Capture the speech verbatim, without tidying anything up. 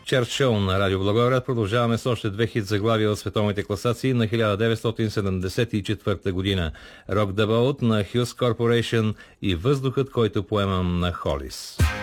Чарт Шоу на Радио Благоевград. Продължаваме с още две хит заглавия от световните класации на хиляда деветстотин седемдесет и четвърта година. Rock the Boat на Hughes Corporation и Въздухът, който поемам на Холис.